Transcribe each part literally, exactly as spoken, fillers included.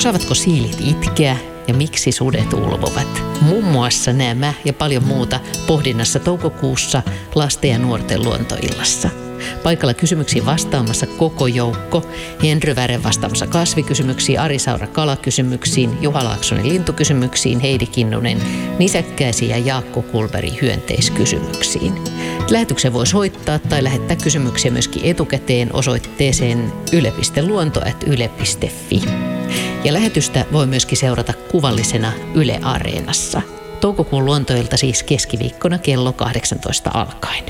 Osaavatko siilit itkeä ja miksi sudet ulvovat? Muun muassa nämä ja paljon muuta pohdinnassa toukokuussa lasten ja nuorten luontoillassa. Paikalla kysymyksiin vastaamassa koko joukko. Henry Väre vastaamassa kasvikysymyksiin, Ari Saura kalakysymyksiin, Juha Laaksonen lintukysymyksiin, Heidi Kinnunen nisäkkäisiin ja Jaakko Kulberi hyönteiskysymyksiin. Lähetyksen voi soittaa tai lähettää kysymyksiä myöskin etukäteen osoitteeseen yle piste luonto ät yle piste fi. Ja lähetystä voi myöskin seurata kuvallisena Yle Areenassa. Toukokuun luontoilta siis keskiviikkona kello kahdeksantoista alkaen.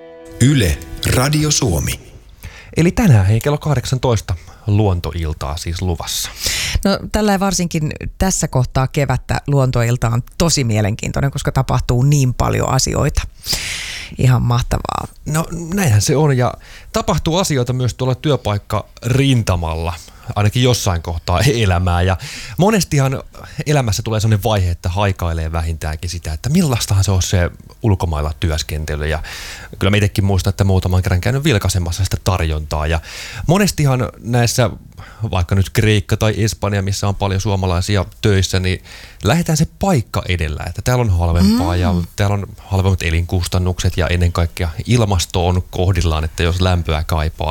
Yle Radio Suomi. Eli tänään hei kello kahdeksantoista luontoiltaa siis luvassa. No tällä varsinkin tässä kohtaa kevättä luontoilta on tosi mielenkiintoinen, koska tapahtuu niin paljon asioita. Ihan mahtavaa. No näinhän se on ja tapahtuu asioita myös tuolla työpaikkarintamalla, ainakin jossain kohtaa elämää. Ja monestihan elämässä tulee sellainen vaihe, että haikailee vähintäänkin sitä, että millaistahan se on se ulkomailla työskentely. Ja kyllä mä itsekin muistan, että muutaman kerran käynyt vilkaisemassa sitä tarjontaa. Ja monestihan näissä, vaikka nyt Kreikka tai Espanja, missä on paljon suomalaisia töissä, niin lähdetään se paikka edellä. Että täällä on halvempaa mm. ja täällä on halvemmat elinkustannukset ja ennen kaikkea ilmasto on kohdillaan, että jos lämpöä kaipaa.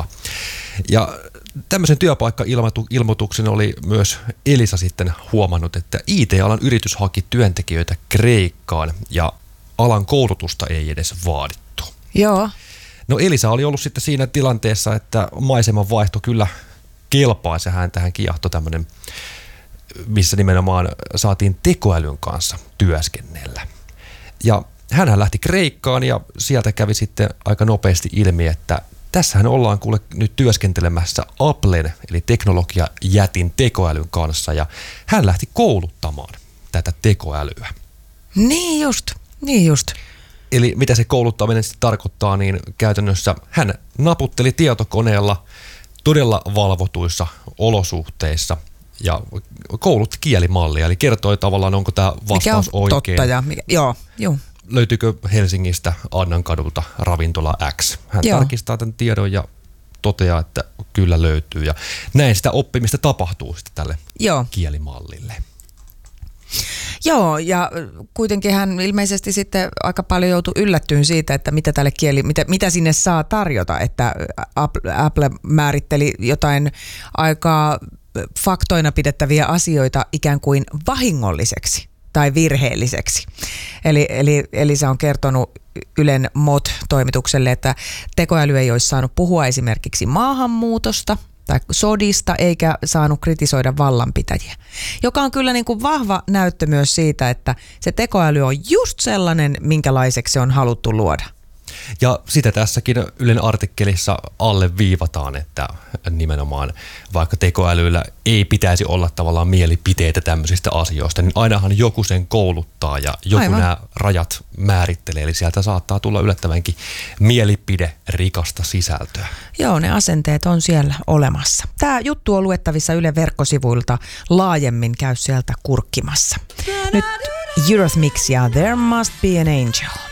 Ja tämmöisen työpaikka-ilmoituksen oli myös Elisa sitten huomannut, että I T-alan yritys haki työntekijöitä Kreikkaan ja alan koulutusta ei edes vaadittu. Joo. No Elisa oli ollut sitten siinä tilanteessa, että maiseman vaihto kyllä kelpaisi, hän tähän kiahtoi tämmöinen, missä nimenomaan saatiin tekoälyn kanssa työskennellä. Ja hänhän lähti Kreikkaan ja sieltä kävi sitten aika nopeasti ilmi, että tässähän ollaan kuule nyt työskentelemässä Applen eli teknologiajätin tekoälyn kanssa ja hän lähti kouluttamaan tätä tekoälyä. Niin just, niin just. Eli mitä se kouluttaminen sitten tarkoittaa, niin käytännössä hän naputteli tietokoneella todella valvotuissa olosuhteissa ja koulutti kielimallia, eli kertoi tavallaan, onko tämä vastaus mikä on oikein. Totta ja mikä, joo, joo. Löytyykö Helsingistä Annankadulta ravintola X? Hän Joo. tarkistaa tämän tiedon ja toteaa, että kyllä löytyy. Ja näin sitä oppimista tapahtuu sitten tälle Joo. kielimallille. Joo, ja kuitenkin hän ilmeisesti sitten aika paljon joutui yllättyyn siitä, että mitä tälle kieli, mitä, mitä sinne saa tarjota, että Apple määritteli jotain aika faktoina pidettäviä asioita ikään kuin vahingolliseksi tai virheelliseksi. Eli, eli Elisa on kertonut Ylen M O T-toimitukselle, että tekoäly ei olisi saanut puhua esimerkiksi maahanmuutosta tai sodista eikä saanut kritisoida vallanpitäjiä, joka on kyllä niin kuin vahva näyttö myös siitä, että se tekoäly on just sellainen, minkälaiseksi se on haluttu luoda. Ja sitä tässäkin Ylen artikkelissa alleviivataan, että nimenomaan vaikka tekoälyllä ei pitäisi olla tavallaan mielipiteitä tämmöisistä asioista, niin ainahan joku sen kouluttaa ja joku Aivan. nämä rajat määrittelee. Eli sieltä saattaa tulla yllättävänkin mielipide rikasta sisältöä. Joo, ne asenteet on siellä olemassa. Tämä juttu on luettavissa Ylen verkkosivuilta laajemmin, käy sieltä kurkkimassa. Nyt Eurythmics ja There Must Be an Angel.